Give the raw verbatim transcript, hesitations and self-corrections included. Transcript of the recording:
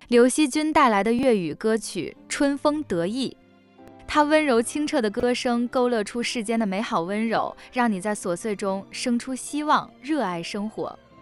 刘惜君带来的粤语歌曲《春风得意》，它温柔清澈的歌声勾勒出世间的美好温柔，让你在琐碎中生出希望，热爱生活。